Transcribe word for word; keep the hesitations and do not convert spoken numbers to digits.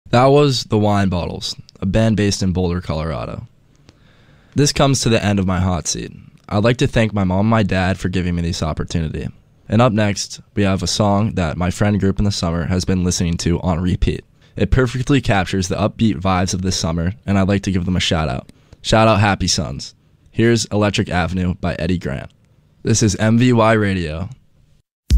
That was The Wine Bottles, a band based in Boulder, Colorado. This comes to the end of my hot seat. I'd like to thank my mom and my dad for giving me this opportunity. And up next, we have a song that my friend group in the summer has been listening to on repeat. It perfectly captures the upbeat vibes of this summer, and I'd like to give them a shout out. Shout out Happy Sons. Here's Electric Avenue by Eddie Grant. This is M V Y Radio.